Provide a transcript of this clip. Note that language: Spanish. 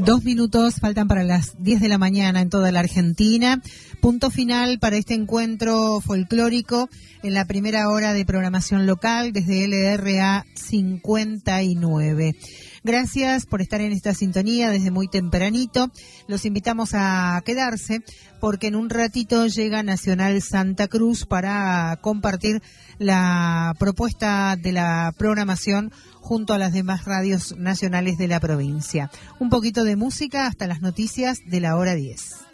2 minutos faltan para las 10 de la mañana en toda la Argentina. Punto final para este encuentro folclórico en la primera hora de programación local desde LRA 59. Gracias por estar en esta sintonía desde muy tempranito. Los invitamos a quedarse porque en un ratito llega Nacional Santa Cruz para compartir la propuesta de la programación junto a las demás radios nacionales de la provincia. Un poquito de música hasta las noticias de la hora 10.